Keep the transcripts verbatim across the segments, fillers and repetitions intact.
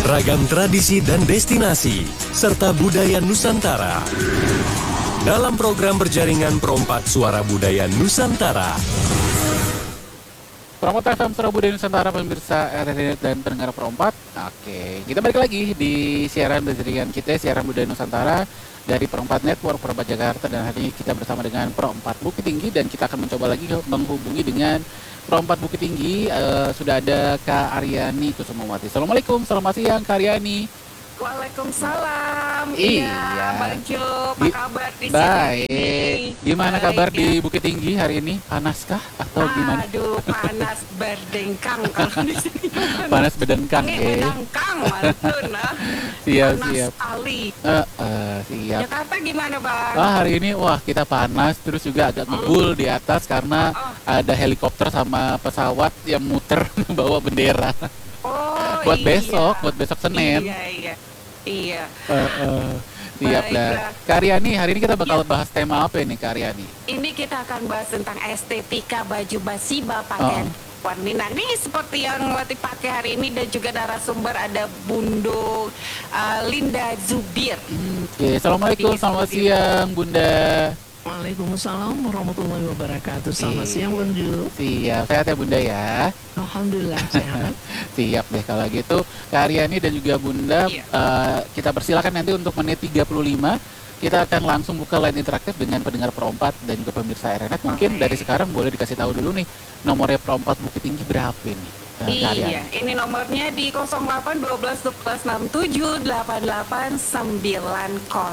Ragam tradisi dan destinasi, serta budaya Nusantara. Dalam program berjaringan Perompak Suara Budaya Nusantara. Perompak F M Suara Budaya Nusantara, pemirsa R R D dan pendengar Perompak. Oke, kita balik lagi di siaran berjaringan kita, siaran budaya Nusantara dari Perompak Network Perompak Jakarta, dan hari ini kita bersama dengan Perompak Bukit Tinggi, dan kita akan mencoba lagi menghubungi dengan Perompak Bukit Tinggi. Uh, sudah ada Kak Aryani Kusumawati. Assalamualaikum, selamat siang Kak Aryani. Waalaikumsalam. Iya, Bang Jo, apa kabar di sini? Baik. Gimana Baik, kabar ya. di Bukit Tinggi hari ini? Panaskah atau gimana? Aduh, panas berdengkang kalau di sini. Panas bedengkang, Ini eh. bedengkang, mantun nah. Siap, Panas siap. sekali. Uh, uh, siap. Jakarta gimana, Bang? Wah, hari ini wah kita panas, terus juga agak ngebul di atas karena ada helikopter sama pesawat yang muter bawa bendera. Oh, buat iya. besok, buat besok Senin. Iya, iya. Iya. Uh, uh, siap lah. Baiklah. Kak Aryani, hari ini kita bakal Iya. bahas tema apa ini, Kak Aryani? Ini kita akan bahas tentang estetika baju basiba pakaian Puan Minang. Ini seperti yang Wati pakai hari ini, dan juga narasumber ada Bundo uh, Linda Zubir. Oke, assalamualaikum, selamat siang Bunda. Waalaikumsalam warahmatullahi wabarakatuh. Selamat Iya. siang Bonju. Siap, sehat ya Bunda ya. Alhamdulillah sehat. Siap deh kalau gitu. Kak Aryani dan juga Bunda, Iya. eh, kita persilakan nanti untuk menit tiga puluh lima. Kita akan langsung buka line interaktif dengan pendengar Perompak dan juga pemirsa R N Net. Mungkin Oke. dari sekarang boleh dikasih tahu dulu nih, nomornya Perompak Bukit Tinggi berapa ini? Kak Aryani? Iya, ini nomornya di nol delapan satu dua satu dua enam tujuh delapan delapan sembilan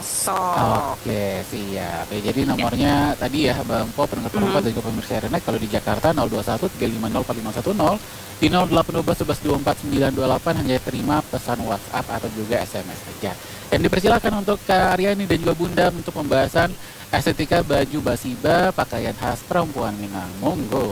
nol. Oke, siap. Ya, jadi nomornya tadi ya, Bang Po, pendengar Perompak dan juga pemirsa R N Net. Kalau di Jakarta nol dua satu tiga lima nol empat lima satu nol, di nol delapan satu dua satu satu dua empat sembilan dua delapan hanya terima pesan WhatsApp atau juga S M S saja. Dan dipersilakan untuk Kak Aryani dan juga Bunda untuk pembahasan estetika baju basiba pakaian khas perempuan Minang. Monggo.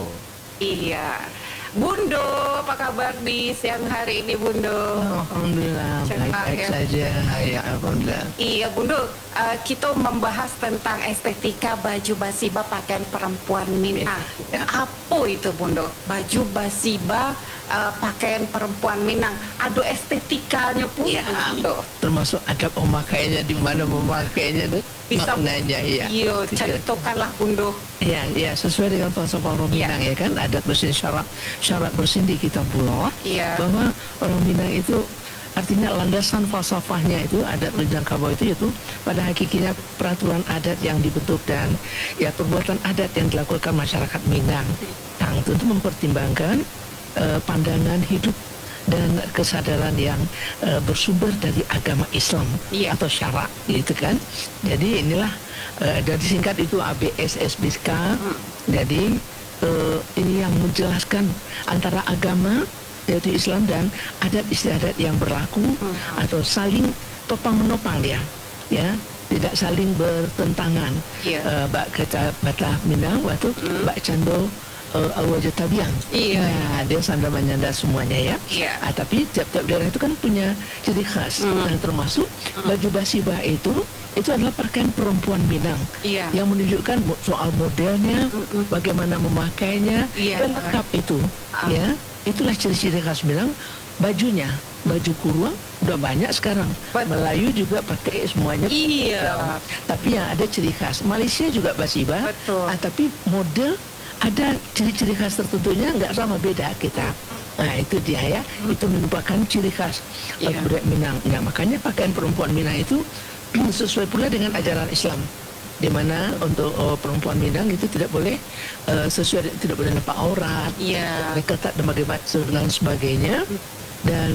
Iya. Bundo, apa kabar di siang hari ini, Bundo? Alhamdulillah Cerah baik-baik ya. saja. Ya Alhamdulillah. Iya, Bundo, uh, kita membahas tentang estetika baju basiba pakaian perempuan Minang. Apa itu, Bundo? Baju basiba uh, pakaian perempuan Minang. Ada estetikanya pun, Ya, Bundo. termasuk adab memakainya, di mana memakainya itu Bisa- maknanya ya. Iya, contohkanlah, Bundo. Ya, ya sesuai dengan falsafah orang Ya. Minang ya kan, adat bersin syarat syarat bersin di kitab pulau Iya. bahwa orang Minang itu artinya landasan falsafahnya itu adat Minangkabau itu yaitu pada hakikatnya peraturan adat yang dibentuk dan ya perbuatan adat yang dilakukan masyarakat Minang yang tentu mempertimbangkan eh, pandangan hidup dan kesadaran yang eh, bersumber dari agama Islam Iya. atau syarak gitu kan. Jadi inilah eh, dari singkat itu A B S S B K. Jadi eh, ini yang menjelaskan antara agama yaitu Islam dan adat istiadat yang berlaku atau saling topang menopang dia, ya tidak saling bertentangan. Iya. Eh, bak kata batah Minang waktu bak cando uh, awajah tabiang. Iya. Nah, dia sandal menyandar semuanya ya. Iya. Ah, tapi tiap-tiap daerah itu kan punya ciri khas. Nah, termasuk baju basibah itu itu adalah pakaian perempuan Minang Iya. yang menunjukkan mo- soal modelnya, bagaimana memakainya, Iya. dan lengkap itu. Ah. Ya, itulah ciri-ciri khas Minang. Bajunya, baju kurung udah banyak sekarang. Betul. Melayu juga pakai semuanya. Iya. Tapi yang ada ciri khas. Malaysia juga basibah. Betul. Ah, tapi model ada ciri-ciri khas tertentunya nggak sama, beda kita. Nah itu dia ya, itu merupakan ciri khas Iya. yeah. budaya Minang. Ya, makanya pakaian perempuan Minang itu sesuai pula dengan ajaran Islam, di mana untuk oh, perempuan Minang itu tidak boleh uh, sesuai tidak boleh nampak aurat, Iya. ketat dan bagaimana dan sebagainya. Dan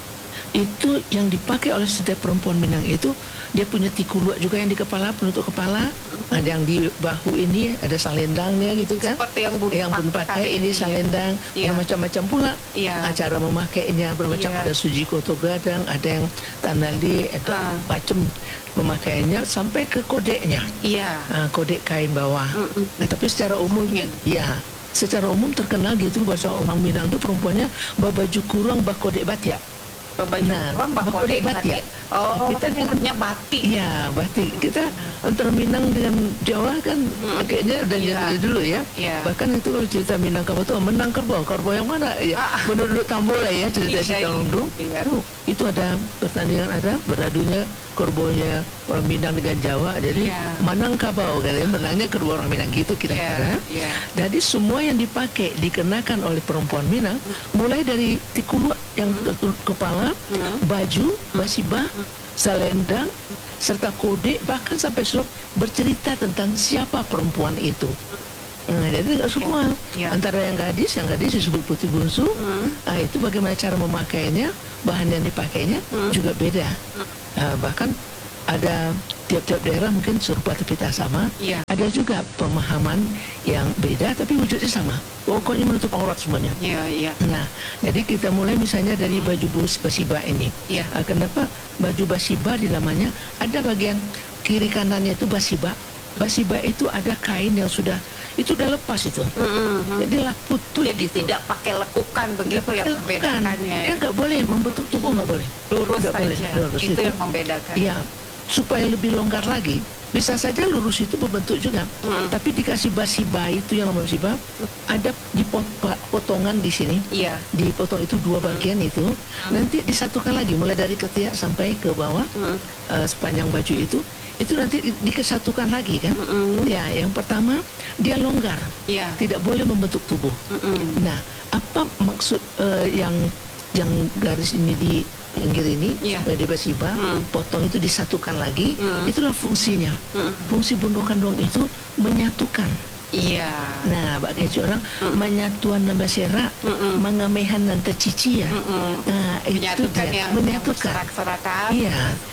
itu yang dipakai oleh setiap perempuan Minang itu, dia punya tikuluk juga yang di kepala, penutup kepala, ada yang di bahu ini ada salendangnya gitu kan. Seperti yang Bunda yang pun pakai pakai, ini iya. salendang, Iya. macam-macam pula. Iya. Cara memakainya bermacam, Iya. ada suji koto gadang, ada yang tanali, ada Ah. macam pemakaiannya sampai ke kodeknya. Iya. Ah, kodek kain bawah. Mm-mm. Nah, tapi secara umum ya, secara umum terkenal gitu bahasa orang Minang itu perempuannya bawa baju kurung bah kodek batia. baju Nah, kurung batik batik batik. Oh, Kita kita punya batik. Iya, batik. Kita antara Minang dengan Jawa kan kayaknya udah Iya. dari dulu ya. Iya. Bahkan itu kalau cerita Minangkabau itu menang kerbau, kerbau yang mana? Ya, Ah. penduduk Tambola ya cerita si Iya, Kalundung. iya. Itu, itu ada pertandingan ada beradunya kerbaunya orang Minang dengan Jawa. Jadi Iya. Minangkabau katanya menangnya kerbau orang Minang gitu kira-kira. Iya, iya. Jadi semua yang dipakai dikenakan oleh perempuan Minang, mulai dari tikulu yang ke kepala, baju, basibah, selendang, serta kode, bahkan sampai slop bercerita tentang siapa perempuan itu. Nah, jadi nggak semua. Ya. Antara yang gadis, yang gadis disebut putih bungsu. Nah, itu bagaimana cara memakainya, bahan yang dipakainya juga beda. Nah, bahkan ada tiap-tiap daerah mungkin serupa tapi tak sama. Iya. Ada juga pemahaman yang beda tapi wujudnya sama. Pokoknya menutup aurat semuanya. Iya, iya. Nah, jadi kita mulai misalnya dari baju bus basiba ini. Iya. Ah, kenapa baju basiba di namanya ada bagian kiri kanannya itu basiba. Basiba itu ada kain yang sudah itu udah lepas itu. Jadi laput tuh Jadi gitu. tidak pakai lekukan begitu yang Bukan. membedakannya. Ya nggak boleh membentuk tubuh nggak boleh. Lurus Nggak boleh. saja. Lurus Itu yang membedakan. Iya, supaya lebih longgar lagi. Bisa saja lurus itu berbentuk juga, tapi dikasih basiba itu yang namanya basiba ada dipotongan di sini. Iya. Dipotong itu dua bagian itu, nanti disatukan lagi mulai dari ketiak sampai ke bawah eh, sepanjang baju itu. Itu nanti di- dikesatukan lagi kan? Ya, yang pertama dia longgar, Iya. tidak boleh membentuk tubuh. Nah, apa maksud eh, yang yang garis ini di pinggir ini, Iya. supaya dia basiba, potong itu disatukan lagi, itulah fungsinya. Fungsi bundukan doang itu menyatukan. Iya. Nah, bagi orang menyatuan nambah serak, mengamehan nanti cici ya. Nah, itu Menyatukan dia, yang menyatukan. serak-serakan, Iya,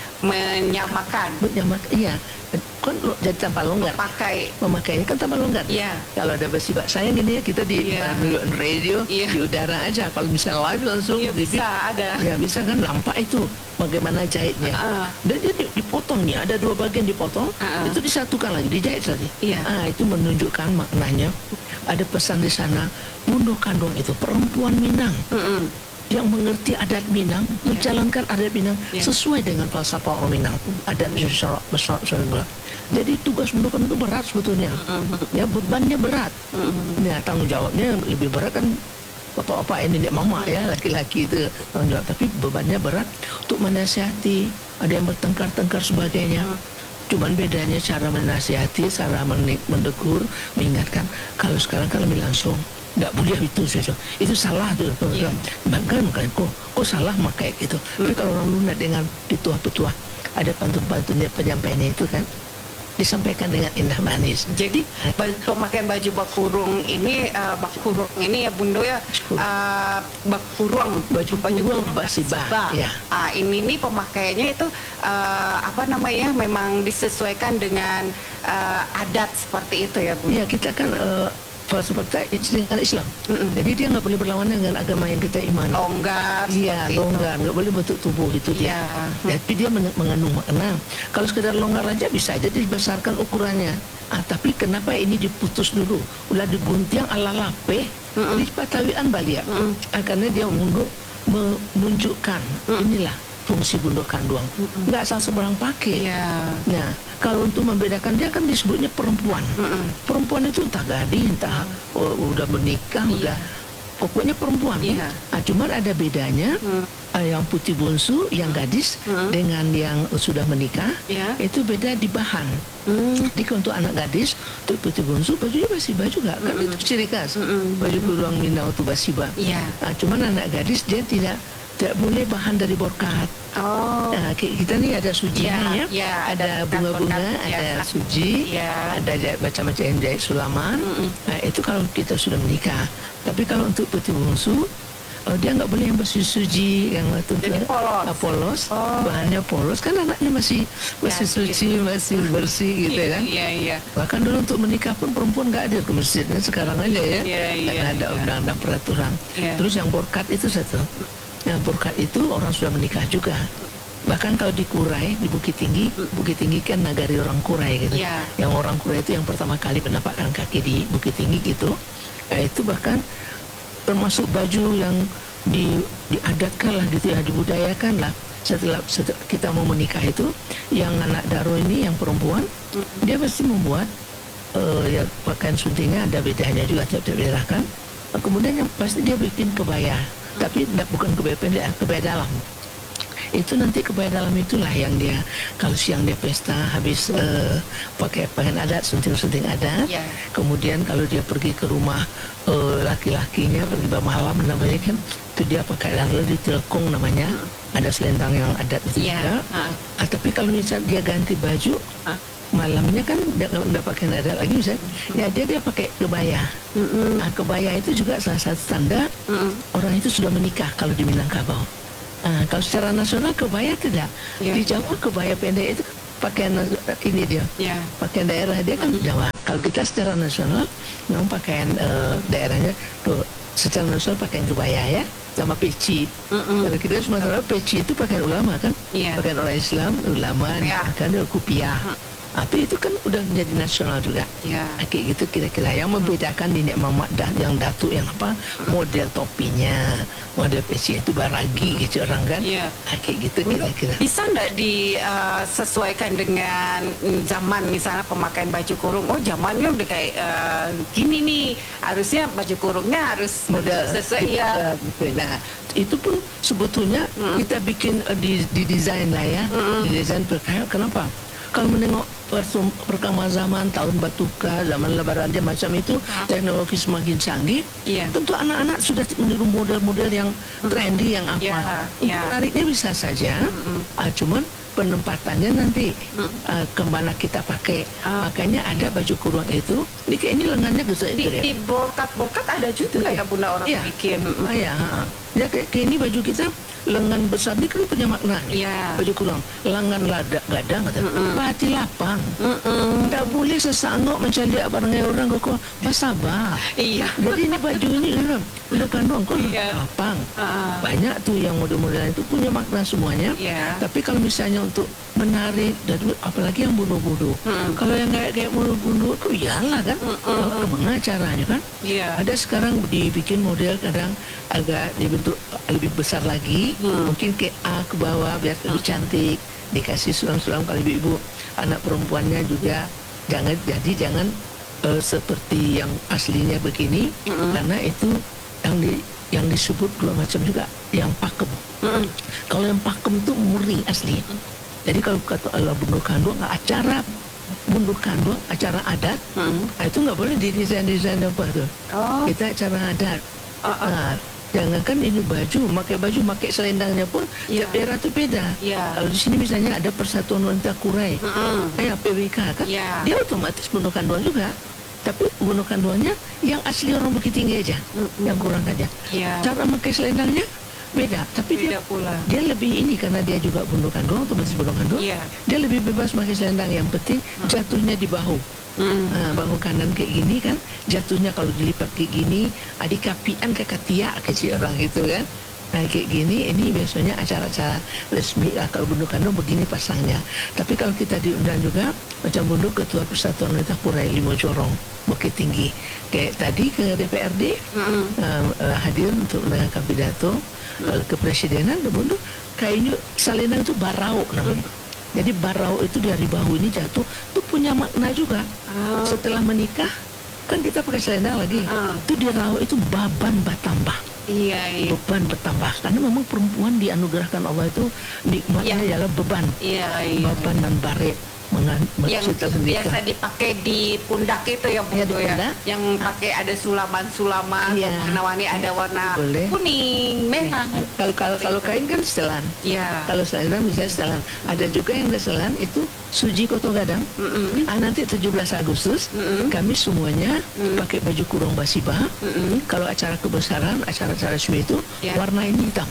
menyamakan, menyamak, iya. Kan lo- jadi tanpa longgar. pakai. Memakainya kan tanpa longgar. Iya. Kalau ada basiba, sayang gini ya kita di Iya. uh, radio, Iya. di udara aja. Kalau misalnya live langsung Iya, di bisa ada. Ya bisa kan nampak itu bagaimana jahitnya. Ah. Dan dia di- dipotong nih, ada dua bagian dipotong, Ah. itu disatukan lagi, dijahit lagi. Iya. Ah, itu menunjukkan maknanya. Ada pesan di sana, Bundo Kandung itu perempuan Minang yang mengerti adat Minang, menjalankan adat Minang Iya. sesuai dengan falsafah orang Minang, adat besar besar besar. Jadi tugas Bundo Kandung itu berat sebetulnya. Ya bebannya berat. Ya tanggung jawabnya lebih berat kan bapak-bapak ini dia mama ya laki-laki itu tanggung jawab, tapi bebannya berat untuk menasihati, ada yang bertengkar-tengkar sebagainya. Cuman bedanya cara menasihati, cara menik, mendegur, mengingatkan. Kalau sekarang kan lebih langsung, nggak boleh itu saja, itu salah tuh. Iya. Bahkan makanya kok, kok salah makanya gitu. Tapi kalau orang lunak dengan petua-petua, ada pantun-pantunnya penyampaiannya itu kan disampaikan dengan indah manis. Jadi baju- pemakaian baju bakurung ini eh, bakurung ini ya Bundo ya eh, bakurung Baju kurung basiba, ya. Ah, ini nih pemakaiannya itu eh, apa namanya memang disesuaikan dengan eh, adat seperti itu ya Bundo. Ya kita kan uh, falsafah kita dengan Islam. Jadi dia nggak boleh berlawanan dengan agama yang kita imani. Longgar Iya, seperti itu. longgar, nggak boleh bentuk tubuh itu dia. Iya. Tapi dia men- mengandung makna. Kalau sekedar longgar aja bisa aja dibesarkan ukurannya. Ah, tapi kenapa ini diputus dulu? Udah digunting ala lape, di Patawian Balia. Ah, karena dia untuk menunjukkan inilah fungsi Bundo Kanduang. Nggak asal seberang pakai. Iya. Nah, kalau untuk membedakan dia kan disebutnya perempuan. Perempuan itu entah gadis, entah oh, udah menikah, udah pokoknya perempuan. Iya. Nah, cuman ada bedanya eh, yang putih bungsu, yang gadis dengan yang sudah menikah, Iya. itu beda di bahan. Jadi kalau untuk anak gadis, untuk putih bungsu bajunya basiba juga, kan itu ciri khas. Baju beruang Minang itu basiba. Iya. Nah, cuman anak gadis dia tidak tidak boleh bahan dari borkat. Oh. Nah, ki- kita nih ada sujinya Ya, ya, ya, ada ada bunga-bunga, berkat-berkat, ada ya. suji, Ya. ada jahit- macam-macam yang jahit sulaman. Nah, itu kalau kita sudah menikah. Tapi kalau untuk putih bungsu, oh, dia nggak boleh yang bersih suji, yang itu Jadi polos. ah, polos, Oh. bahannya polos, kan anaknya masih masih Ya, suci, masih bersih gitu kan. Iya, iya. Bahkan dulu untuk menikah pun perempuan nggak ada ke masjid, kan sekarang aja ya. Iya, iya, Karena ada iya. undang-undang peraturan. Iya. Terus yang borkat itu satu. Yang borkat itu orang sudah menikah juga. Bahkan kalau di Kurai, di Bukit Tinggi, Bukit Tinggi kan nagari orang Kurai gitu. Iya. Yang orang Kurai itu yang pertama kali menapakkan kaki di Bukit Tinggi gitu. Nah, itu bahkan termasuk baju yang di diadatkan lah gitu ya, dibudayakan lah. Setelah, setelah kita mau menikah itu, yang anak daro ini yang perempuan, dia pasti membuat uh, ya pakaian suntingnya ada bedanya juga tiap-tiap daerah kan. Uh, kemudian yang pasti dia bikin kebaya, tapi tidak, bukan kebaya pendek, kebaya dalam. Itu nanti kebaya dalam itulah yang dia kalau siang dia pesta habis uh, pakai pakaian adat, sunting-sunting adat. Yeah. Kemudian kalau dia pergi ke rumah uh, laki-lakinya pergi malam namanya kan, itu dia pakai lalu di telekung namanya. Ada selendang yang adat itu Yeah. juga. Uh. Ah, tapi kalau misalnya dia ganti baju Uh. malamnya kan udah pakai adat lagi misalnya, ya dia dia pakai kebaya. Mm-mm. Nah, kebaya itu juga salah satu tanda Mm-mm. orang itu sudah menikah kalau di Minangkabau. Nah, kalau secara nasional kebaya tidak. Ya. Di Jawa kebaya pendek itu pakaian ini dia. Ya. Pakaian daerah dia kan Jawa. Kalau kita secara nasional memang pakaian eh, daerahnya tuh secara nasional pakaian kebaya ya, sama peci. Mm-mm. Kalau kita Sumatera peci itu pakaian ulama kan. Iya. Pakaian orang Islam, ulama, Ya. kan ada kupiah. Tapi itu kan udah menjadi nasional juga. Ya. Nah, kayak gitu kira-kira yang membedakan di Nek Mamat dan yang Datuk yang apa, model topinya, model peci itu baragi gitu orang kan. Iya. Nah, kayak gitu kira-kira. Bisa nggak disesuaikan dengan mm, zaman, misalnya pemakaian baju kurung? Oh, zamannya udah kayak eh, gini nih, harusnya baju kurungnya harus Model sesuai ya. Nah, itu pun sebetulnya kita bikin uh, di, di desain lah ya, di desain perkara. Kenapa? Kalau menengok persum- perkembangan zaman, tahun batuka, zaman lebaran dia macam itu, teknologi semakin canggih, Iya. tentu anak-anak sudah meniru model-model yang trendy, yang apa. Ya, ya. Menariknya bisa saja, ah, cuman penempatannya nanti ah, kemana kita pakai. Ah. Makanya ada baju kurung itu, ini kayak ini lengannya besar Di, itu ya. di borkat-borkat ada juga ya bunda orang Iya. bikin. Ah, ya, ha. Ya kayak, kayak ini baju kita lengan besar ini kan punya makna. Iya. Baju kurung, lengan lada gadang kata. Hati lapang. Tak boleh sesanggup mencari barangnya orang kok sabar. Iya. Jadi ini baju ini kan udah kandung kok Iya. lapang. Ah. Banyak tuh yang model-model itu punya makna semuanya. Iya. Tapi kalau misalnya untuk menarik dan apalagi yang bunuh-bunuh. Kalau yang kayak kayak bunuh-bunuh itu iyalah kan. Kemana caranya kan? Iya. Ada sekarang dibikin model kadang agak dibentuk lebih besar lagi, mungkin ke A ke bawah biar lebih cantik, dikasih sulam-sulam kalau ibu-ibu anak perempuannya juga jangan jadi jangan eh, seperti yang aslinya begini, karena itu yang di yang disebut dua macam juga, yang pakem. Kalau yang pakem itu murni asli. Jadi kalau kata Allah bundur kandung acara bundur kandung acara adat, nah, itu nggak boleh di desain-desain apa tuh. Oh. Kita acara adat. Ah, ah. Nah, jangankan ini baju, pakai baju, pakai selendangnya pun Iya. tiap daerah itu beda. Iya. Kalau di sini misalnya ada Persatuan Wanita Kurai, kayak P W K kan, Iya. dia otomatis bundur kandung juga. Tapi bundur kandungnya yang asli orang Bukit Tinggi aja, yang kurang aja. Iya. Cara pakai selendangnya beda, tapi Beda dia pula. dia lebih ini karena dia juga bundur kandung, otomatis bundur kandung. Iya. Dia lebih bebas pakai selendang, yang penting jatuhnya di bahu. Nah, bahu kanan kayak gini kan, jatuhnya kalau dilipat kayak gini, adik kapian ke katia kecil orang gitu kan. Nah kayak gini, ini biasanya acara-acara resmi lah kalau bundur kandung begini pasangnya. Tapi kalau kita diundang juga, macam bundur Ketua Persatuan Wanita Kurai Limo Jorong, Bukit Tinggi. Kayak tadi ke D P R D, uh, uh, hadir untuk mendengarkan pidato, uh, kepresidenan, bundur kayaknya selendang itu barau namanya. Jadi barau itu dari bahu ini jatuh, itu punya makna juga. Ah. Setelah menikah, kan kita pakai selendang lagi. Ah. Itu di raut itu baban bertambah. Iya, iya. Beban bertambah. Karena memang perempuan dianugerahkan Allah itu nikmatnya Ya. ialah beban. Iya, iya. Beban dan baret. Mengan, Yang setelah menikah. biasa dipakai di pundak itu ya, Bu, Iya, di ya. pundak. Yang pakai ada sulaman-sulaman, Iya. warna-warni ada warna Boleh. kuning, merah. Kalau kalau kalau kain kan setelan. Iya. Kalau selendang misalnya setelan. Ada juga yang ada setelan itu Suji Koto Gadang. Ah, nanti tujuh belas Agustus kami semuanya pakai baju kurung basiba. Kalau acara kebesaran, acara-acara resmi itu Ya. warna ini hitam.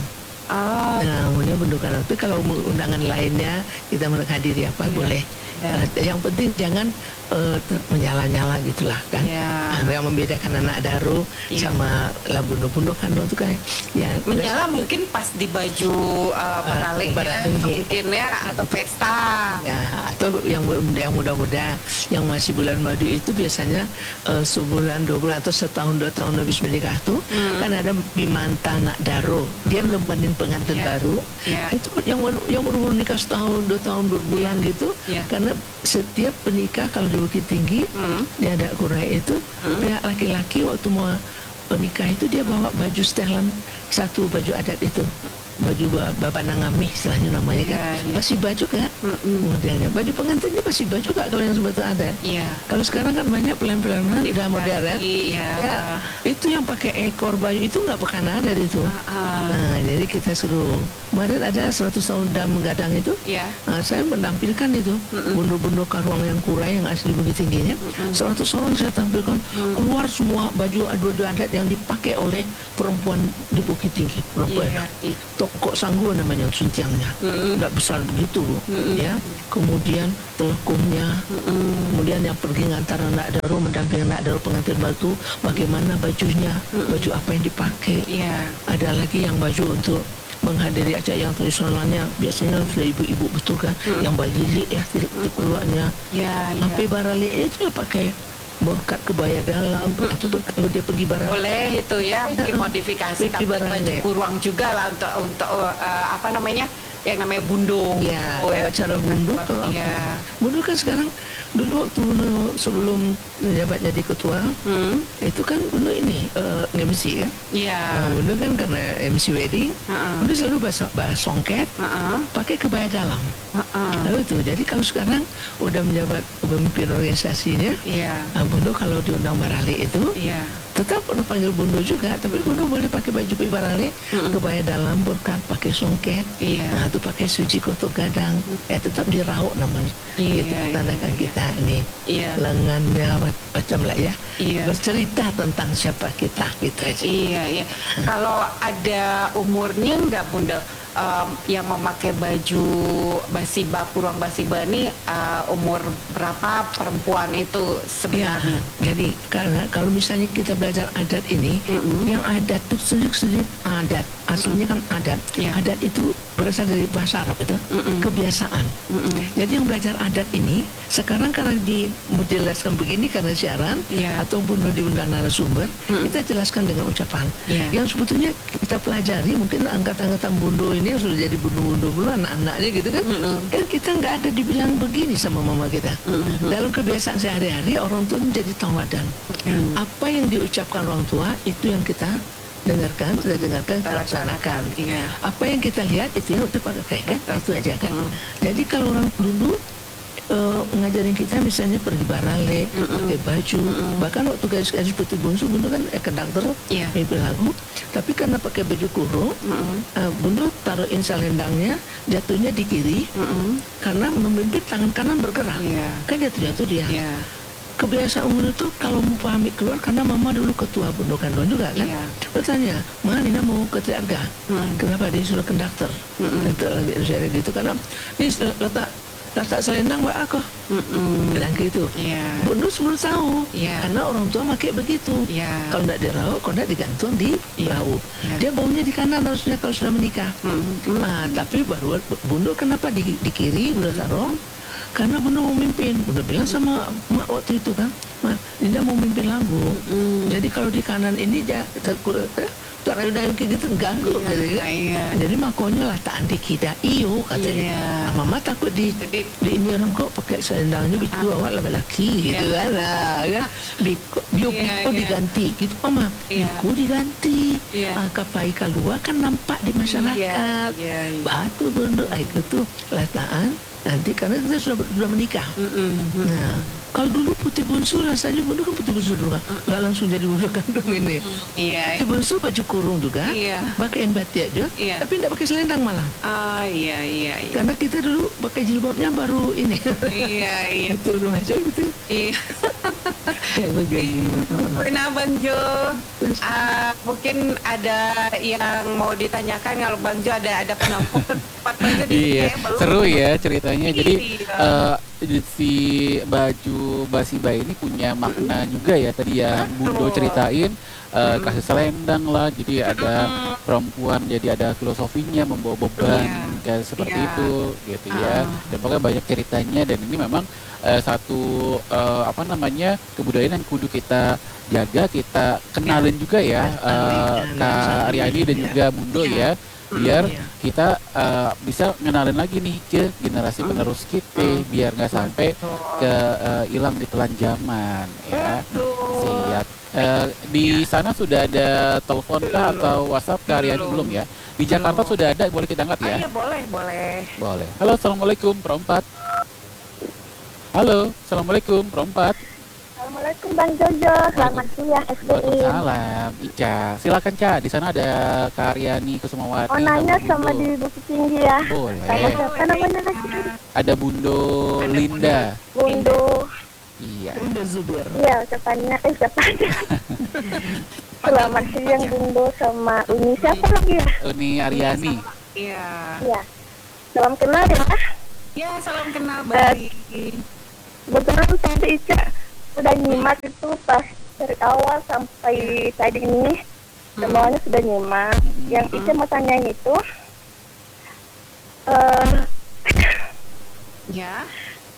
Oh, Nah, umumnya bentukan. Tapi kalau undangan lainnya kita menghadiri apa boleh. Ya. Uh, yang penting jangan uh, ter- menyala-nyala gitulah kan. Ya. Nah, yang membedakan anak daru Ya. sama lah bundo-bundo kan itu kan ya menyala mungkin pas di baju uh, barale ya, barale. mungkin ya, atau pesta. ya atau yang yang muda-muda yang masih bulan madu itu biasanya uh, sebulan dua bulan atau setahun dua tahun habis menikah tuh Hmm. kan ada bimanta nak daro dia nemenin pengantin Ya. baru Ya. itu yang baru- yang baru menikah setahun dua tahun berbulan gitu Ya. karena setiap penikah kalau di Bukit Tinggi Hmm. di ada kurai itu pihak laki-laki waktu mau penikah itu dia bawa baju setelan satu baju adat itu baju ba- bapak nangami istilahnya namanya kan Ya, ya. pasti baju kan Mm-mm. modelnya baju pengantinnya pasti baju kak kalau yang sebetulnya ada Iya. kalau sekarang kan banyak pelan-pelan udah modern Iya. ya, itu yang pakai ekor baju itu nggak pekan ada itu Ah. nah jadi kita suruh kemarin ada seratus tahun dam gadang itu Iya. nah, saya menampilkan itu bundo-bundo karuang yang kurai yang asli Bukit Tingginya seratus orang saya tampilkan keluar semua baju baju adat yang dipakai oleh perempuan di Bukit Tinggi perempuan Iya. Iya. tokok sanggu namanya suntiangnya nggak besar begitu ya kemudian telekungnya kemudian yang pergi ngantar anak daru mendampingi anak daru pengantin batu bagaimana bajunya baju apa yang dipakai Iya. ada lagi yang baju untuk menghadiri acara yang tradisionalnya biasanya sudah ibu-ibu betul kan yang balilik ya titik keluarnya Iya. Iya. sampai baralik itu dia pakai berkat kebaya dalam itu kalau dia pergi baralik Boleh itu ya, mungkin modifikasi Pergi tapi barang baju deh. kurang juga lah untuk untuk uh, apa namanya yang namanya bundung. ya Oh, ya. cara bundu atau apa Iya. bundu kan sekarang dulu waktu sebelum menjabat jadi ketua Hmm. itu kan bundu ini uh, M C kan Iya. Nah, bundu kan karena M C wedding Ha-ha. bundu selalu bahas, bahas songket Heeh. pakai kebaya dalam Heeh. lalu itu jadi kalau sekarang udah menjabat pemimpin organisasinya Iya. nah, bundu kalau diundang barale itu Iya. tetap orang panggil bundu juga tapi bundu boleh pakai baju barale kebaya dalam berkat pakai songket Iya. nah itu pakai suci kotok gadang eh tetap dirauk namanya Iya, itu iya, tandanya kita ini Iya. lengannya ma- macam lah ya Iya. bercerita tentang siapa kita gitu aja Iya, iya. Kalau ada umurnya nggak bunda um, yang memakai baju basiba, kurang basiba ini uh, umur berapa perempuan itu Ya, sebenarnya? jadi karena kalau misalnya kita belajar adat ini, yang adat itu sedikit-sedikit adat, aslinya kan adat. Ya. Adat itu berasal dari bahasa Arab itu, kebiasaan. Jadi yang belajar adat ini sekarang karena dijelaskan begini karena siaran Ya. ataupun diundang narasumber, kita jelaskan dengan ucapan. Ya. Yang sebetulnya kita pelajari mungkin angkatan-angkatan bundo ini yang sudah jadi bundo-bundo dulu anak-anaknya gitu kan, kan kita nggak ada dibilang begini sama mama kita. Dalam kebiasaan sehari-hari orang tua menjadi tauladan. Apa yang diucapkan orang tua itu yang kita dengarkan, sudah dengarkan, kita laksanakan. Iya. Apa yang kita lihat itu yang kita pakai kan, itu aja kan. Jadi kalau orang dulu eh, ngajarin kita misalnya pergi barale, pakai baju, bahkan waktu gadis-gadis putih bungsu Bunda kan eh, konduktor, Iya. mimpi lagu, tapi karena pakai baju kurung, eh, Bunda taruhin selendangnya, jatuhnya di kiri, karena memimpin tangan kanan bergerak, Iya. kan jatuh-jatuh dia. Iya. Kebiasaan umur itu kalau mau pamit keluar karena mama dulu ketua Bundo Kandon juga kan. Iya. Bertanya, Ma Nina mau ke Tiarga? Kenapa dia sudah konduktor? Itu lagi saya gitu karena ini letak letak selendang mbak aku. Bilang gitu. Iya. Bundo sebelum tahu. Iya. Karena orang tua pakai begitu. Iya. Kalau tidak diraup, kalau tidak digantung di Iya. bahu. Iya. Dia baunya di kanan harusnya kalau sudah menikah. Nah, tapi baru Bundo kenapa di, di kiri Bundo taruh? Karena Bunda mau mimpin. Bunda bilang sama mak waktu itu kan, Mak, Dinda mau mimpin lagu. Jadi kalau di kanan ini dia cara udah kayak gitu ganggu Iya, gitu kan. iya. Jadi makonya lah tak anti kita iyo katanya. Iya. Nah, mama takut di, Jadi- di ini orang kok pakai selendangnya gitu awak lah laki gitu kan. Nah, kan biko bio Iya, biko iya. diganti gitu mama. Iya. Biko diganti. Iya. Ah, kapai keluar kan nampak di masyarakat. Iya, iya, iya. Batu bentuk itu tuh letaan nanti karena kita sudah sudah menikah. Nah, kalau dulu putih bungsu rasanya Bunda kan putih bungsu dulu kan, nggak langsung jadi bunda kandung ini. Iya. Putih bungsu baju kurung juga, Iya. pakaian batik aja, Iya. tapi tidak pakai selendang malah. Ah, iya, iya, iya. Karena kita dulu pakai jilbabnya baru ini. Iya, iya. Itu rumah aja gitu. Iya. Ya, begitu. Nah, Bang Jo, ah, mungkin ada yang mau ditanyakan kalau Bang Jo ada ada penampilan Bang Jo di Iya, sini, belum? seru ya ceritanya. Jadi Iya. eh, si baju Basiba ini punya makna juga ya. Tadi yang Bundo ceritain eh, kasih selendang lah. Jadi ada perempuan, jadi ada filosofinya membawa beban Iya. kayak seperti Iya. itu, gitu ya. Dan pokoknya banyak ceritanya. Dan ini memang eh, satu eh, apa namanya kebudayaan yang kudu kita jaga, kita kenalin juga ya, eh, Kak Aryani dan juga Bundo ya, biar Iya. kita eh, bisa ngenalin lagi nih ke generasi penerus kita, biar nggak sampai ke eh, hilang di telan zaman ya. Siap. Eh, di sana sudah ada telepon kah atau WhatsApp Kak Aryani belum ya? Di Jakarta sudah ada, boleh kita angkat Ah, ya? iya, boleh, boleh. Boleh. Halo, assalamualaikum perempat. Halo, assalamualaikum perempat. Assalamualaikum Bang Jojo, selamat siang S B I. Waalaikumsalam, Ica. Silakan Ca, di sana ada Kak Aryani Kusumawati. Mau nanya sama Bundo. di Bukit Tinggi ya. Boleh. Sama siapa namanya? Ada Bundo Linda. Bundo. Iya. Bunda Zubir. Iya, ucapannya eh ucapannya. Selamat siang Bundo sama Uni siapa lagi ya? Uni Aryani. Iya. Iya. Salam kenal ya. Ya, salam kenal baik. Kebetulan tadi Ica udah nyimak itu pas dari awal sampai tadi ini semuanya sudah nyimak. Yang Ica mau tanya itu eh Ya.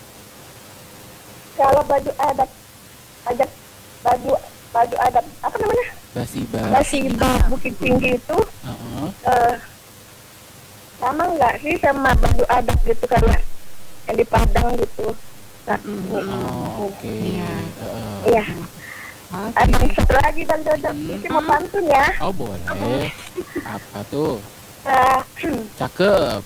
kalau baju adat adat baju baju adat apa namanya Basiba. Basiba Bukit Tinggi itu Heeh. eh sama nggak sih sama baju adat gitu karena yang di Padang gitu. Nah, Oh, oke. Iya. Heeh. iya. Oke. Ada satu lagi Bang Jojo, ini mau pantun ya. Oh, boleh. Apa tuh? Eh, Cakep.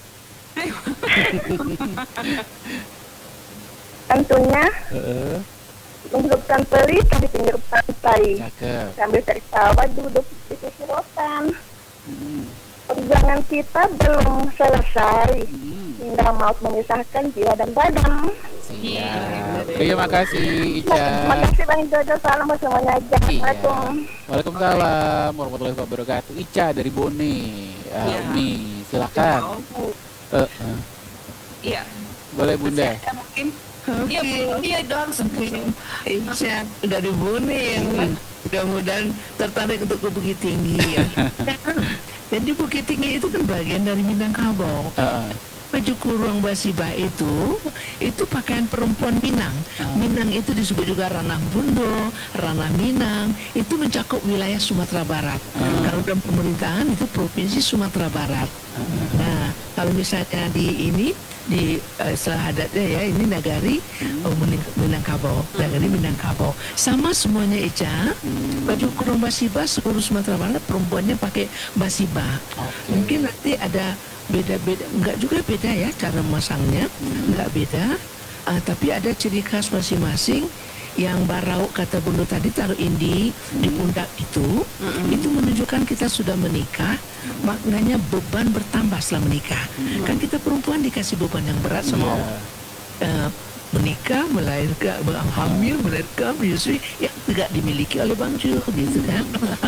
Pantunnya Heeh. menghidupkan peri di pinggir pantai Cakep. sambil cari tawa duduk di sisi rotan. Hmm. Perjuangan kita belum selesai Hmm. hingga maut memisahkan jiwa dan badan. Siap. Terima kasih Ica. Terima kasih Bang Jojo, salam buat semuanya aja. Iya. Assalamualaikum. Waalaikumsalam warahmatullahi wabarakatuh. Ica dari Bone. Uh, Iya. Umi, silakan. Eh, eh. Iya. Boleh Bunda. Ya, mungkin. Iya, Bu. Iya dong, sebelum. Ica dari Bone yang mudah-mudahan tertarik untuk ke Bukit Tinggi ya. Dan di Bukit Tinggi itu kan bagian dari Minangkabau. Heeh. Baju kurung Basiba itu itu pakaian perempuan Minang. Minang itu disebut juga ranah Bundo, ranah Minang. Itu mencakup wilayah Sumatera Barat. Kalau dalam pemerintahan itu provinsi Sumatera Barat. Nah, kalau misalnya di ini di uh, adatnya ya ini nagari oh, Mining- Minangkabau, nagari Minangkabau. Sama semuanya Ica. Baju kurung Basiba seluruh Sumatera Barat perempuannya pakai Basiba. Oke. Mungkin nanti ada beda-beda, enggak juga beda ya cara memasangnya, enggak beda, ah, tapi ada ciri khas masing-masing. Yang barau kata Bundo tadi taruh indi di pundak itu, itu menunjukkan kita sudah menikah. Maknanya beban bertambah setelah menikah. Kan kita perempuan dikasih beban yang berat sama Allah. Eh, menikah, melahirkan, hamil, melahirkan, menyusui yang tidak dimiliki oleh Bang Jo gitu kan.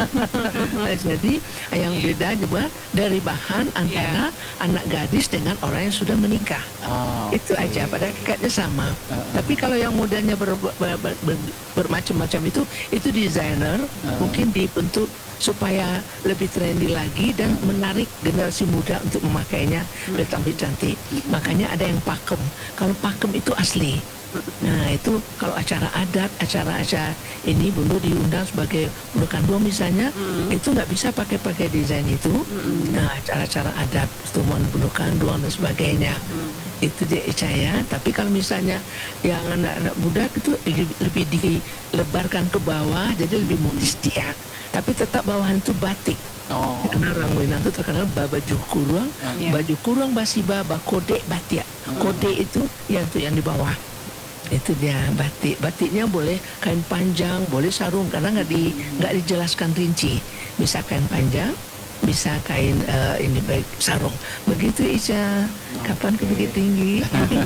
Jadi yang beda juga dari bahan antara anak gadis dengan orang yang sudah menikah. Oh, Itu oke. aja, pada hakikatnya sama. Tapi kalau yang modelnya ber, ber, ber, ber- bermacam-macam itu, itu desainer mungkin dibentuk supaya lebih trendy lagi dan menarik generasi muda untuk memakainya lebih tampil cantik. Makanya ada yang pakem. Kalau pakem itu asli. Nah itu kalau acara adat, acara-acara ini Bundo diundang sebagai budak kandung misalnya, itu nggak bisa pakai-pakai desain itu. Nah acara-acara adat, pertemuan budak kandung dan sebagainya. Itu dia saya. Tapi kalau misalnya yang anak-anak muda itu lebih, lebih dilebarkan ke bawah, jadi lebih modis dia. Tapi tetap bawahan itu batik. Oh, Karena orang Minang itu terkenal baju kurung, Iya. baju kurung Basiba, bakode, batik. Kode itu yang tuh yang di bawah. Itu dia batik. Batiknya boleh kain panjang, boleh sarung karena nggak di nggak dijelaskan rinci. Bisa kain panjang, bisa kain uh, ini baik sarung. Begitu Ica. Kapan ke Bukit Tinggi?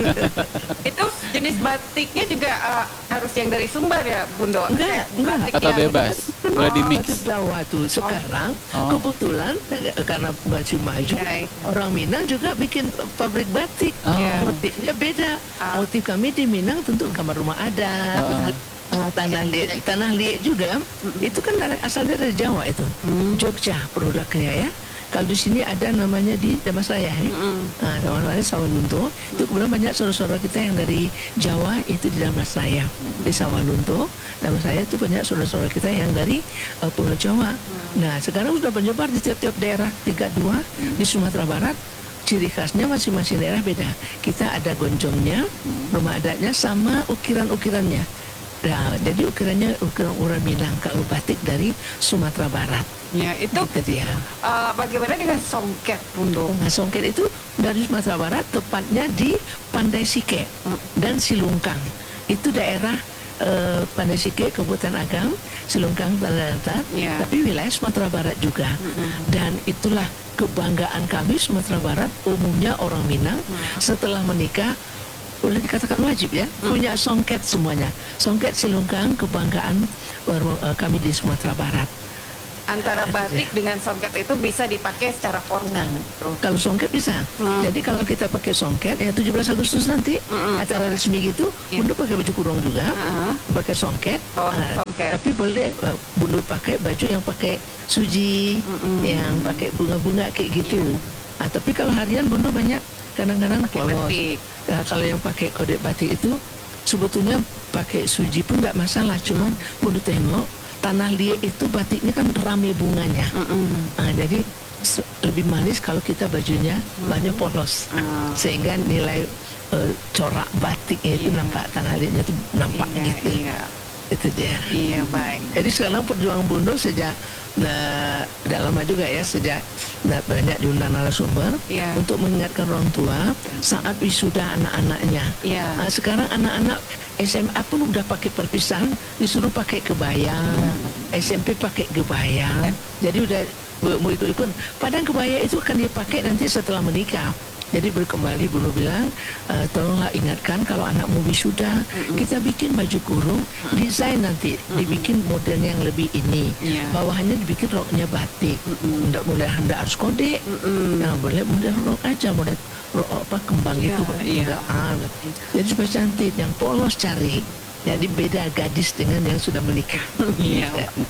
Itu jenis batiknya juga uh, harus yang dari Sumbar ya, Bundo? Enggak, enggak. Batik Atau yang- bebas, boleh di mix. Batik Jawa tuh sekarang Oh. kebetulan eh, karena baju maju Oke. orang Minang juga bikin pabrik batik. Oh. Motifnya beda. Ah. Motif kami di Minang tentu kamar rumah adat. Oh. Ah, tanah liat, tanah liat juga itu kan dari, asalnya dari Jawa itu, Jogja produknya ya. Kalau di sini ada namanya di Damasraya ya. Nah, Damasraya Sawalunto. Itu kemudian banyak saudara-saudara kita yang dari Jawa itu di Damasraya. Di Sawalunto, Damasraya itu banyak saudara-saudara kita yang dari uh, Pulau Jawa. Nah, sekarang sudah menyebar di tiap-tiap daerah, tiga dua di Sumatera Barat. Ciri khasnya masing-masing daerah beda. Kita ada gonjongnya, rumah adatnya sama ukiran-ukirannya. Nah, jadi ukirannya ukiran-ukiran Minang. Kalau batik dari Sumatera Barat. Ya, itu Itu dia. uh, bagaimana dengan songket, Bundo? Nah, Songket itu dari Sumatera Barat, tepatnya di Pandai Sike dan Silungkang. Itu daerah eh, Pandai Sike, Kabupaten Agam, Silungkang, Tanah Datar, Ya. tapi wilayah Sumatera Barat juga. Dan itulah kebanggaan kami Sumatera Barat, umumnya orang Minang setelah menikah boleh dikatakan wajib ya, punya songket semuanya. Songket Silungkang, kebanggaan eh, kami di Sumatera Barat. Antara batik dengan songket itu bisa dipakai secara formal. Kalau songket bisa. Hmm. Jadi kalau kita pakai songket ya tujuh belas Agustus nanti acara resmi gitu, Ya. Bunda pakai baju kurung juga, Ah. pakai songket. Oh, Ah, songket. Tapi boleh uh, Bunda pakai baju yang pakai suji, yang pakai bunga-bunga kayak gitu. Ah, tapi kalau harian Bunda banyak kadang-kadang polos. batik. Nah, kalau yang pakai kode batik itu sebetulnya pakai suji pun nggak masalah, cuman Bunda tengok tanah liat itu batiknya kan rame bunganya. Ah, jadi se- lebih manis kalau kita bajunya banyak polos, Ah. sehingga nilai eh, corak batiknya itu nampak, tanah liatnya itu nampak Iya, gitu. iya. Itu dia. Iya, baik. Jadi sekarang perjuangan Bundo sejak nah, udah lama juga ya, sejak nah, banyak diundang narasumber Iya. untuk mengingatkan orang tua saat wisuda anak-anaknya. Iya. Nah, sekarang anak-anak S M A pun udah pakai perpisahan, disuruh pakai kebaya, S M P pakai kebaya. Jadi udah mau ikut-ikut. Padahal kebaya itu akan dipakai nanti setelah menikah. Jadi berkembali Bundo bilang, "Eh, tolonglah ingatkan kalau anakmu wisuda, kita bikin baju kurung, desain nanti, dibikin model yang lebih ini. Iya. Bawahannya dibikin roknya batik, tidak boleh hendak harus kode, nah, boleh model rok aja, model rok apa kembang Iya, itu, iya. enggak, ah, jadi supaya cantik, yang polos cari." Jadi beda gadis dengan yang sudah menikah. Iya.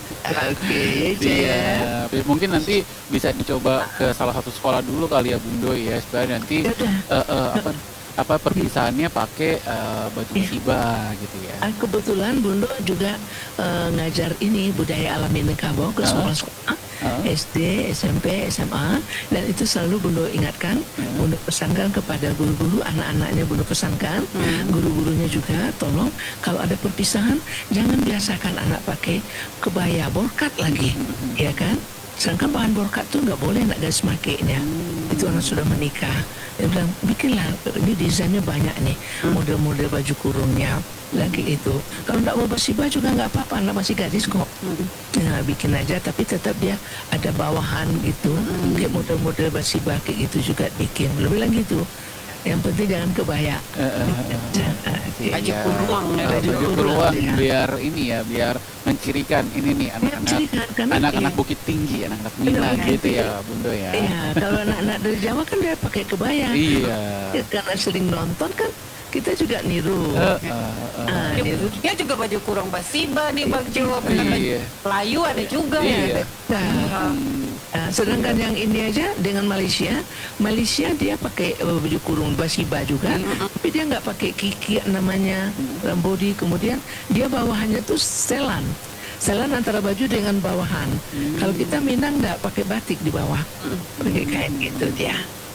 Oke, Iya, tapi mungkin nanti bisa dicoba ke salah satu sekolah dulu kali ya Bundo ya, supaya nanti Ya udah. eh, eh, apa apa perpisahannya pakai eh, baju musibah gitu ya. Ah, kebetulan Bundo juga eh, ngajar ini budaya alam Minangkabau ke sekolah-sekolah Ah. S D, S M P, S M A, dan itu selalu Bundo ingatkan, Bundo pesankan kepada guru-guru, anak-anaknya Bundo pesankan, guru-gurunya juga tolong kalau ada perpisahan jangan biasakan anak pakai kebaya borkat lagi, ya kan? Sedangkan bahan borkat tuh nggak boleh nak garis makainya. Itu anak sudah menikah. Dia bilang, bikinlah, ini desainnya banyak nih, model-model baju kurungnya lagi itu. Kalau nggak mau bersibah juga nggak apa-apa, anak masih gadis kok. Nah, bikin aja, tapi tetap dia ada bawahan gitu, kayak model-model bersibah kayak gitu juga bikin. Lebih bilang gitu. Yang penting jangan kebaya. Eh, eh, eh. Jangan. Baju Iya. kurung ya. Eh, Baju baju kurung, beruang ya. biar ini ya, biar mencirikan ini nih anak-anak mencirikan, karena anak-anak iya. Bukit Tinggi, anak-anak Minang Benar, gitu iya. ya Bundo ya. Iya, kalau anak-anak dari Jawa kan dia pakai kebaya. Iya. Ya, karena sering nonton kan, kita juga niru. Eh, eh, eh. Ah, niru. Ya juga baju kurung basiba nih baju Iya. Melayu ada juga Iya. ya. Nah, nah, sedangkan yang ini aja dengan Malaysia, Malaysia dia pakai eh, baju kurung basiba juga, tapi dia nggak pakai kiki namanya rambodi, kemudian dia bawahannya tuh setelan. Setelan antara baju dengan bawahan. Kalau kita Minang nggak pakai batik di bawah, pakai kain gitu dia.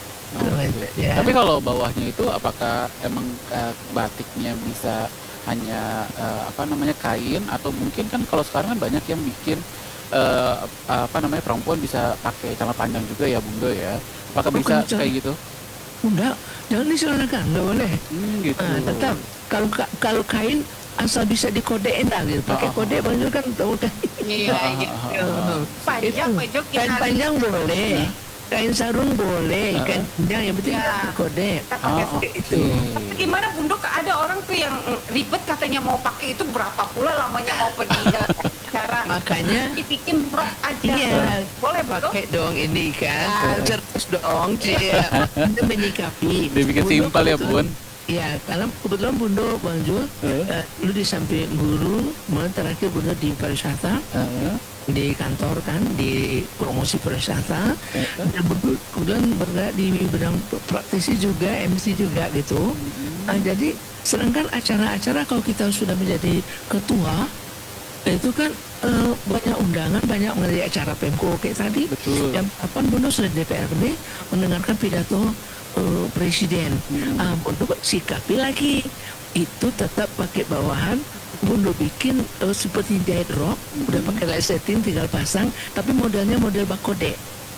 Ya. Tapi kalau bawahnya itu apakah emang eh, batiknya bisa hanya eh, apa namanya kain, atau mungkin kan kalau sekarang kan banyak yang bikin eh, apa namanya perempuan bisa pakai celana panjang juga ya Bundo ya. Apakah Oh, bisa kencang. kayak gitu? enggak, jangan diselanakan, nggak boleh. Hmm, gitu. Nah, tetap kalau ka- kalau kain asal bisa dikodein lah gitu. Pakai Ah, ah, kode baju kan tahu kan. Iya, iya. Panjang, Itu. baju Kain kita panjang boleh, kain sarung boleh, Ah, kain panjang yang penting Ya. kode. kita pakai Ah, oke. itu. Tapi gimana Bunduk, ada orang tuh yang mm, ribet katanya mau pakai itu berapa pula lamanya mau pergi jalan cara Makanya dibikin rok aja. iya, Boleh Bunduk? pakai dong ini kan, Ah. cerdas dong, cia. Kita menyikapi. Dibikin Bunduk simpel ya, kebetulan- Bun. Ya, karena kebetulan Bundo Bang Jul, Eh. eh, lu di samping guru, malah terakhir Bundo di pariwisata, Heeh. di kantor kan, di promosi pariwisata, Eh, dan Bundo kemudian bergerak di bidang praktisi juga, M C juga gitu. Nah, jadi sedangkan acara-acara kalau kita sudah menjadi ketua, itu kan eh, banyak undangan, banyak mengenai acara Pemko kayak tadi. Betul. Yang apa Bundo sudah D P R D mendengarkan pidato eh, presiden. Ah, Bundo sikapi lagi itu tetap pakai bawahan. Bundo bikin eh, seperti jahit rok, udah pakai light setting tinggal pasang, tapi modelnya model bakode.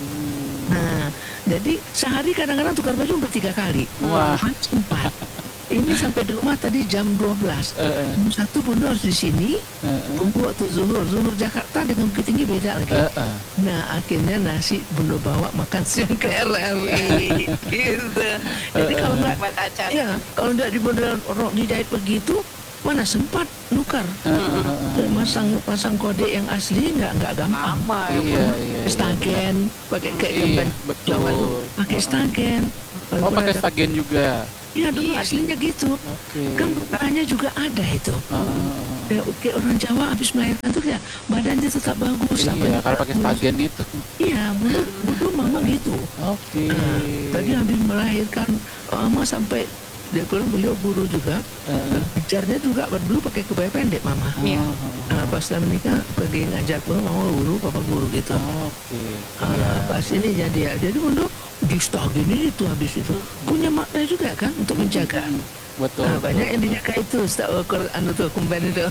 Nah, jadi sehari kadang-kadang tukar baju sampai tiga kali. Wah. Empat. Ini sampai di rumah tadi jam dua belas. Eh, eh. Jam satu Bundo harus di sini. Eh, eh. Tunggu waktu zuhur. Zuhur Jakarta dengan Bukit Tinggi beda lagi. Eh, eh. Nah, akhirnya nasi Bundo bawa makan siang ke R M I. Gitu. Jadi kalau nggak, Buat acara. ya, kalau nggak di model rok dijahit begitu, mana sempat nukar. Masang pasang kode yang asli nggak nggak gampang. Lama Iya, ya. iya, iya. Stagen, pakai kayak Iya, gambar betul. Jawa tuh, pakai stagen. Oh, pakai stagen juga. Iya dulu aslinya gitu. Oke. Kan bukanya juga ada itu. Ah, Kayak, kayak orang Jawa habis melahirkan tuh ya badannya tetap bagus. iya, apa- kalau pakai stagen itu. Iya, dulu dulu mama gitu. Oke. Nah, tadi habis melahirkan mama sampai dia pulang beliau guru juga. Eh, Ngajarnya juga dulu pakai kebaya pendek mama. Iya. Nah, pas sudah menikah pergi ngajar pun mama guru, papa guru gitu. Oke. Ah, pas ini jadi ya, jadi untuk di stagen itu habis itu punya makna juga kan untuk menjaga. Betul. Nah, banyak yang dijaga itu setahu anu tuh kumpen itu.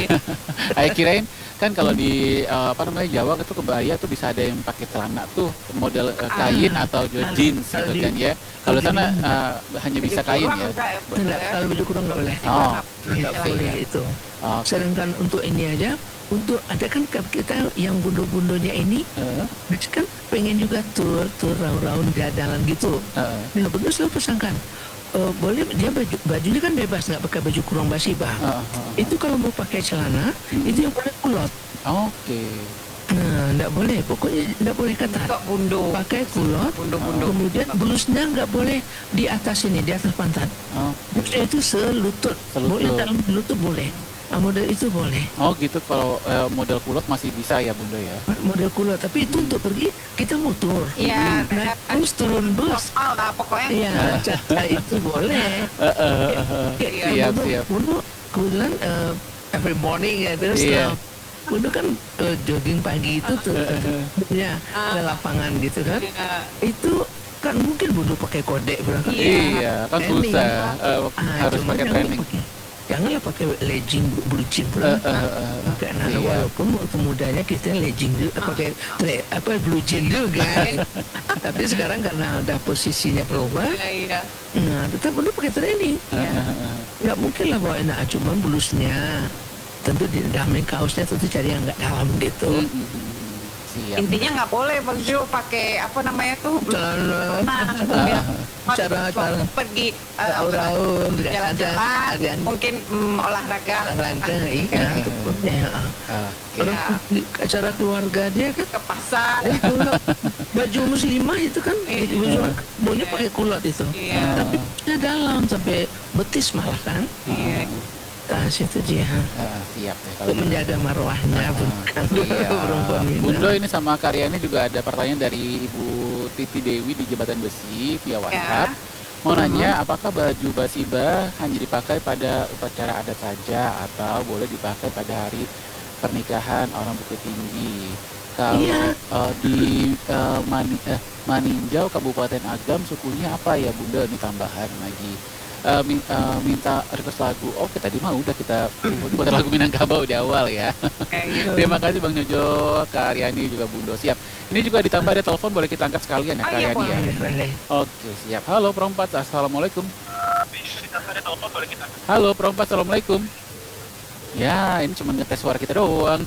Saya kirain kan kalau di eh, apa namanya Jawa itu kebaya tuh bisa ada yang pakai celana tuh model eh, kain atau juga jeans gitu kan ya. Kalau sana eh, hanya bisa kain ya. Enggak, kalau baju kurang nggak boleh. Oh, Nggak boleh itu. oke. Sedangkan untuk ini aja, untuk ada kan kita yang bundo-bundonya ini, Eh, kan pengen juga tur tur raun-raun jalan gitu. eh, Nah, betul selalu pesangkan. Eh, boleh dia baju bajunya kan bebas nggak pakai baju kurung basibah. eh, eh. Itu kalau mau pakai celana itu yang boleh kulot. Oke. Nah, nggak boleh, pokoknya nggak boleh ketat. Kok bundo. Pakai kulot, Bundo-bundo. kemudian blusnya nggak boleh di atas ini, di atas pantat. Oh, Blusnya itu selutut, Selutut. boleh dalam lutut boleh. Nah, model itu boleh. oh gitu kalau eh, model kulot masih bisa ya Bunda ya. Model kulot, tapi itu untuk pergi kita motor. Iya, Naik bus turun bus. normal lah pokoknya. Iya, cara itu boleh. Eh, eh, eh, eh. Kayak Siap, Bundo- siap. Bundo kebetulan eh, every morning ya terus Iya. eh, Bundo kan eh, jogging pagi itu tuh ya ke lapangan gitu kan. Iya. Itu kan mungkin Bundo pakai kode berangkat. Iya, kan Training. susah eh, Ah, harus cuma pakai jangan training. pakai- Janganlah pakai legging blue jean Eh, pula. eh, eh, eh. Karena Iya. walaupun waktu mudanya kita legging juga pakai tre- apa blue jean juga. Tapi sekarang karena udah posisinya berubah, Iya, iya. nah tetap Bundo pakai training. Eh, eh, eh. Nggak mungkin lah bawa nah, cuma blusnya. Tentu di dalam kaosnya tentu cari yang nggak dalam gitu. Hmm, hmm, hmm. Siap. Intinya nggak boleh baju pakai apa namanya tuh Celana, nah, cara-cara pergi eh, raun-raun, nggak ada jalan-jalan, ada mungkin mm, olahraga olahraga, iya. Ya. Ah, Orang Iya. acara keluarga dia kan ke pasar. eh, kulot. Baju muslimah itu kan baju boleh pakai kulot itu. Iya. Tapi dia dalam sampai betis malah kan. Iya. Nah, situ dia ah, siap ya kalau untuk menjaga marwahnya bukan Iya. perempuan ini. Bundo ini sama Karyani juga ada pertanyaan dari Ibu Titi Dewi di Jembatan Besi via WhatsApp. Mau nanya apakah baju basiba hanya dipakai pada upacara adat saja atau boleh dipakai pada hari pernikahan orang Bukit Tinggi? Kalau Iya. eh, di eh, Mani- eh, Maninjau Kabupaten Agam sukunya apa ya Bunda? Ini tambahan lagi. uh, min- uh, minta request lagu. Oke, tadi mah udah kita buat lagu Minangkabau di awal ya. Terima kasih Bang Jojo, Kak Aryani juga Bundo. Siap. Ini juga ditambah ada telepon, boleh kita angkat sekalian ya Oh, Kak iya, Aryani ya. Boleh. Oke, siap. Halo Perompat, Assalamualaikum. Halo Perompat, Assalamualaikum. Ya, ini cuma ngetes suara kita doang.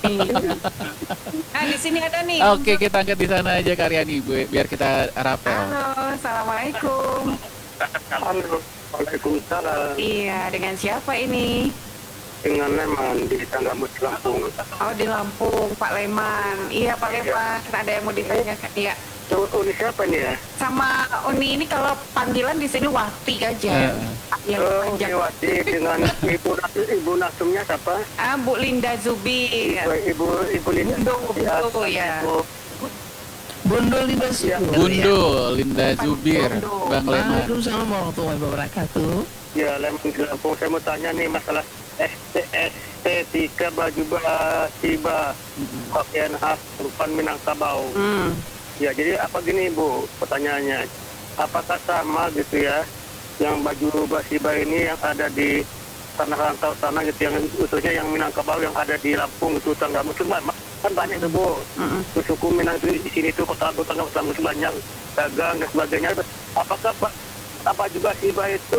Nah, di sini ada nih. Oke, kita angkat di sana aja Kak Aryani, Bu, biar kita rapel. Halo, assalamualaikum. Halo, Waalaikumsalam. Iya, dengan siapa ini? Dengan Leman di Tanggamus Lampung. Oh, di Lampung, Pak Leman. Iya, Pak Leman. Ada yang mau ditanyakan? Iya. Tuh, ini siapa nih ya? Sama Uni ini kalau panggilan di sini Wati Eh, aja. Yang Oh, panjang. Wati dengan ibu ibu nasumnya siapa? Ah, Bu Linda Zubi. Ibu ibu Linda. Bundo, Bundo, ya. Ibu- Bundul di Besi. Bundo, Linda Zubir, Bundo. Bang Leman. Waalaikumsalam warahmatullahi wabarakatuh. Ya, Leman di Lampung. Saya mau tanya nih masalah est- estetika baju basiba pakaian khas perempuan Minangkabau. Hmm. Ya, jadi apa gini Bu, pertanyaannya, apakah sama gitu ya, yang baju basiba ini yang ada di tanah rantau sana gitu, yang khususnya yang Minangkabau yang ada di Lampung itu Tanggamus kan banyak tuh Bu, Mm-mm. Terus suku Minang itu di sini tuh kota Tanggamus Tanggamus banyak dagang dan sebagainya. Apakah Pak apa juga basiba itu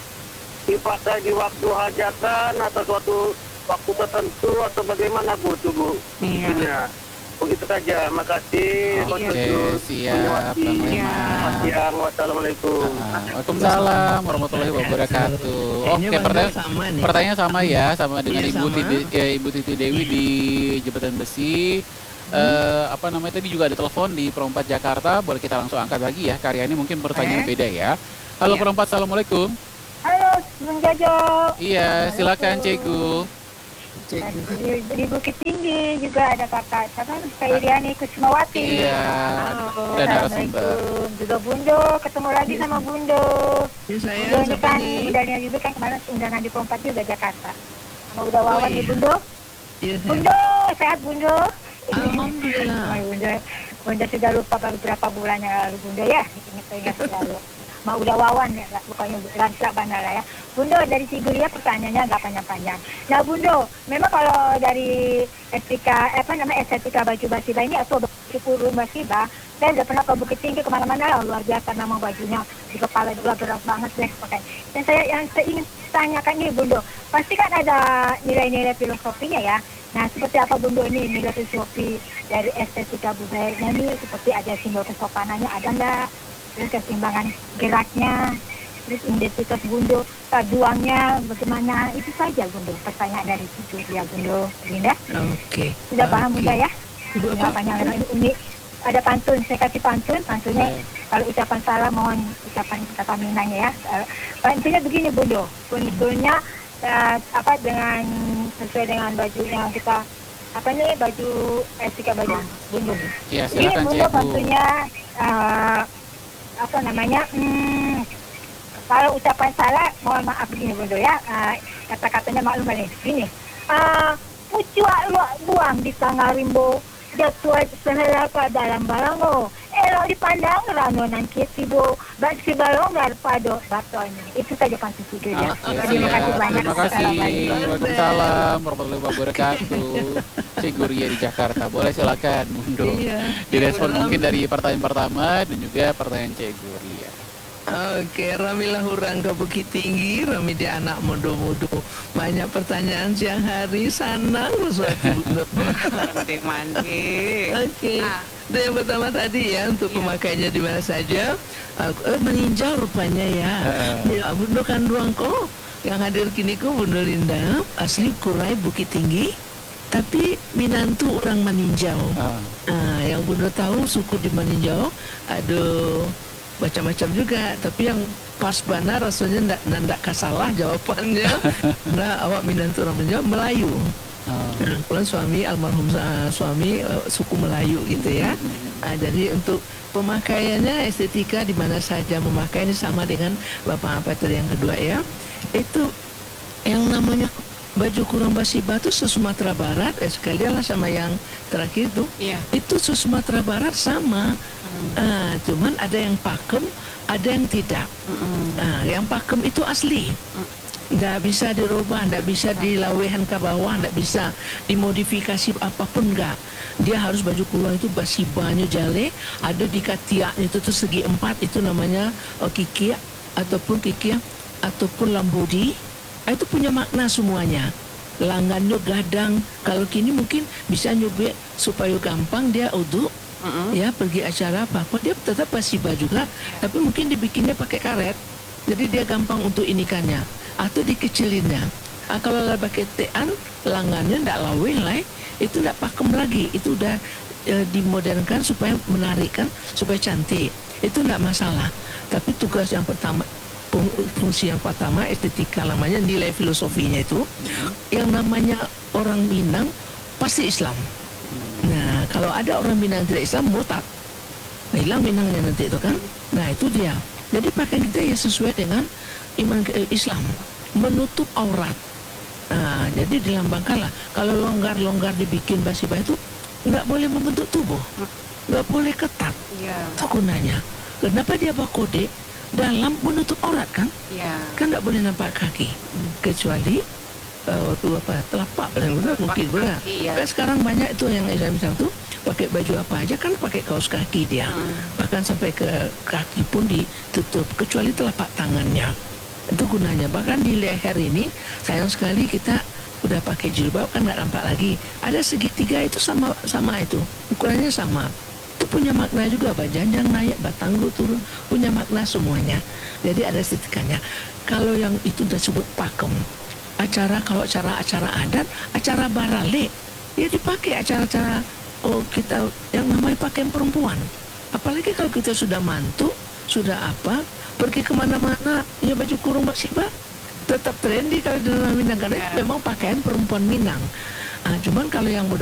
dipakai di waktu hajatan atau suatu waktu tertentu atau bagaimana Bu tuh Bu? Iya. Ya. Begitu saja, makasih. Oke, Wassalamualaikum. siap, Bang Iya. Leman. Siang, wassalamualaikum. Ah, Waalaikumsalam warahmatullahi wabarakatuh. Kayaknya Oke, Bang pertanyaan Del sama nih. pertanyaan sama ya, sama dengan Iya, Ibu sama. Titi, ya, Ibu Titi Dewi di Jembatan Besi. Eh, apa namanya tadi juga ada telepon di Perompat Jakarta, boleh kita langsung angkat lagi ya. Karya ini mungkin pertanyaan Eh. beda ya. Halo Iya. Perompat, assalamualaikum. Halo, Bung Jojo. Iya, silakan Cegu. Di, di Bukit Tinggi juga ada kakak siapa? Kak Iriani Kusmawati. Iya, Halo. dan narasumber. Assalamualaikum. Juga Bundo, ketemu lagi sama Bundo. Ya saya Bundo ini siapa kan nih? udahnya juga kan kemarin undangan di Perempat juga Jakarta. Sama udah wawan iya. nih Bundo. Iya saya. Bundo, sehat Bundo. Alhamdulillah. Oh, Bundo, Bundo sudah lupa baru berapa bulan yang lalu Bundo ya. Ingat-ingat selalu. Mau udah wawan ya, nggak, bukannya lancar bandara ya. Bundo dari Siguria pertanyaannya nggak panjang-panjang. Nah Bundo, memang kalau dari estetika, apa namanya estetika baju basiba ini atau baju kurung basiba, saya udah pernah ke Bukit Tinggi kemana-mana lah, luar biasa nama bajunya, di kepala juga berat banget deh pakai. Dan saya yang saya ingin tanyakan nih Bundo, pasti kan ada nilai-nilai filosofinya ya. Nah seperti apa Bundo ini nilai filosofi dari estetika budayanya ini, seperti ada simbol kesopanannya ada nggak? Terus keseimbangan geraknya, terus identitas Bundo, juangnya bagaimana, itu saja Bundo. Pertanyaan dari situ ya Bundo. Linda, Oke. sudah paham Oke. Bunda ya? Ibu Nggak apa? panjang lebar ini ada pantun, saya kasih pantun, pantunnya kalau ucapan salah mohon ucapan kata Minangnya ya. Eh, Pantunnya begini Bundo, pantunnya eh, apa dengan sesuai dengan baju yang kita apa nih baju estetika baju Bundo. Iya, Ini silakan Bundo Cegu. pantunnya eh, apa namanya hmm, kalau ucapan salah mohon maaf begini Bundo ya, uh, kata-katanya maklum nih gini, uh, pucua lu buang di Sangarimbo jatuh sehelak dalam balango elo dipandang ranonan kitibo bagi balongar pado baton. Itu saja pantun tiga ya. Oke, Terima kasih siap. banyak. Terima kasih. Assalamualaikum. Waalaikumsalam warahmatullahi wabarakatuh. Cegu Ria di Jakarta. Boleh silakan Bundo. Iya. Direspon mungkin dari pertanyaan pertama dan juga pertanyaan Cegu Ria. Oke, Ramilah Hurang ke Bukit Tinggi, Rami di anak mudo-mudo. Banyak pertanyaan siang hari, sanang sesuatu. Mandi-mandi. Oke. Ah. Dan yang pertama tadi ya untuk pemakaiannya di mana saja. Aku, eh, meninjau rupanya ya. Ya, Bundo Kanduang kok yang hadir kini kok Bundo Linda asli Kurai Bukit Tinggi, tapi Minantu orang meninjau. Ah. Nah, yang Bundo tahu suku di Maninjau ada macam-macam juga, tapi yang pas bana rasanya ndak ndak kasalah jawabannya. Nah, awak Minantu orang Maninjau Melayu. Ah. Kebetulan suami almarhum uh, suami uh, suku Melayu gitu ya. Nah, jadi untuk pemakaiannya estetika di mana saja memakainya sama dengan Bapak apa tadi yang kedua ya. Itu yang namanya baju kurung basiba itu se-Sumatera Barat, eh, sekalian lah sama yang terakhir itu. Iya. Itu se-Sumatera Barat sama. Ah, cuman ada yang pakem, ada yang tidak. Ah, yang pakem itu asli. Nggak bisa dirubah, nggak bisa dilawehan ke bawah, nggak bisa dimodifikasi apapun, nggak. Dia harus baju kurung itu basibanya jale, ada di katiaknya itu tuh segi empat, itu namanya uh, kikia ataupun kikia ataupun lambodi. Ah, itu punya makna semuanya. Langannya gadang, kalau kini mungkin bisa nyubek supaya gampang dia uduk. Ya pergi acara apa-apa dia tetap basibah juga, tapi mungkin dibikinnya pakai karet, jadi dia gampang untuk inikannya atau dikecilinnya. Ah, kalau lah pakai tean langannya ndak lawe lah, itu ndak pakem lagi, itu udah e, dimodernkan supaya menarikkan, supaya cantik, itu ndak masalah. Tapi tugas yang pertama, fungsi yang pertama estetika namanya, nilai filosofinya itu, yang namanya orang Minang pasti Islam. Nah, kalau ada orang Minang tidak Islam, murtad. Nah, hilang Minangnya nanti itu kan. Nah, itu dia. Jadi pakaian kita ya sesuai dengan iman ke, eh, Islam. Menutup aurat. Nah, jadi dilambangkanlah. Kalau longgar-longgar dibikin basibah itu nggak boleh membentuk tubuh. Nggak boleh ketat. Ya. Itu gunanya. Kenapa dia bawa kode? Dalam menutup aurat kan? Ya. Kan nggak boleh nampak kaki. Kecuali uh, waktu apa telapak paling benar mungkin benar. Iya. Kan sekarang banyak itu yang Islam tuh pakai baju apa aja kan pakai kaos kaki dia, hmm. bahkan sampai ke kaki pun ditutup kecuali telapak tangannya. Itu gunanya. Bahkan di leher ini sayang sekali kita udah pakai jilbab kan nggak nampak lagi. Ada segitiga itu sama sama itu ukurannya sama. Itu punya makna juga, bajanjang naik, batanggu turun, punya makna semuanya. Jadi ada estetikanya. Kalau yang itu udah sebut pakem, acara kalau acara-acara adat, acara barale, ya dipakai acara-acara oh kita yang namanya pakaian perempuan. Apalagi kalau kita sudah mantu, sudah apa, pergi kemana-mana, ya baju kurung basibah tetap trendy kalau di dalam Minang karena yeah. memang pakaian perempuan Minang. Ah, cuman kalau yang